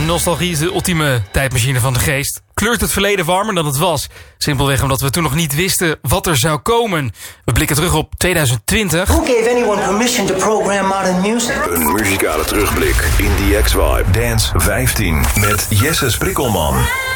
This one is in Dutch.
nostalgie is de ultieme tijdmachine van de geest. Kleurt het verleden warmer dan het was. Simpelweg omdat we toen nog niet wisten wat er zou komen. We blikken terug op 2020. Who gave anyone permission to program modern music? Een muzikale terugblik in The X-Vibe Dance 15 met Jesse Sprikkelman.